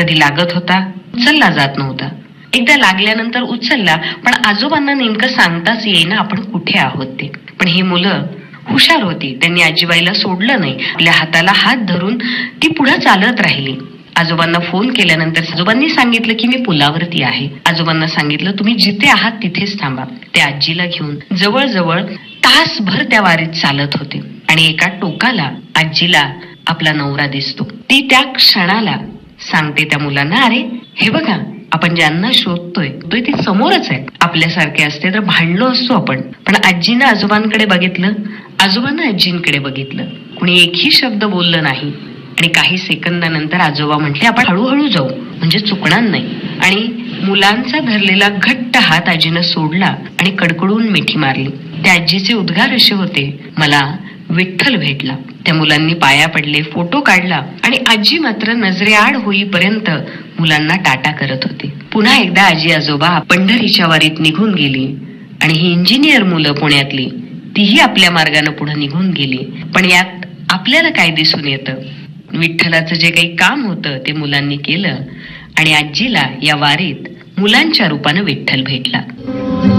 कधी लागत होता, उचलला जात नव्हता. एकदा लागल्यानंतर उचलला, पण आजोबांना नेमकं सांगताच येईना आपण कुठे आहोत ते. पण ही मुलं हुशार होती. त्यांनी आजीबाईला सोडलं नाही. आपल्या हाताला हात धरून ती पुढे चालत राहिली. आजोबांना फोन केल्यानंतर आजोबांनी सांगितलं की मी पुलावरती आहे. आजोबांना सांगितलं तुम्ही जिथे आहात तिथेच थांबा. ते आजीला घेऊन जवळजवळ तासभर त्या वारीत चालत होते आणि एका टोकाला आजीला आपला नवरा दिसतो. ती त्या क्षणाला सांगते त्या मुलांना, अरे हे बघा, आपण ज्यांना शोधतोय ते समोरच आहे. आपल्यासारखे असते तर भांडलो असतो आपण. पण आजीनं आजोबांकडे बघितलं, आजोबांना आजींकडे बघितलं. कुणी एकही शब्द बोललं नाही. आणि काही सेकंदानंतर आजोबा म्हटले, आपण हळूहळू जाऊ म्हणजे चुकणार नाही. आणि मुलांचा धरलेला घट्ट हात आजीनं सोडला आणि कडकडून मिठी मारली. त्या आजीचे उद्गार असे होते, मला विठ्ठल भेटला. त्या मुलांनी पाया पडले, फोटो काढला आणि आजी मात्र नजरेआड होईपर्यंत मुलांना टाटा करत होते. पुन्हा एकदा आजी आजोबा पंढरीच्या वारीत निघून गेली आणि ही इंजिनियर मुलं पुण्यातली तीही आपल्या मार्गाने पुढे निघून गेली. पण यात आपल्याला काय दिसून येतं, विठ्ठलाचं जे काही काम होतं ते मुलांनी केलं आणि आजीला या वारीत मुलांच्या रूपानं विठ्ठल भेटला.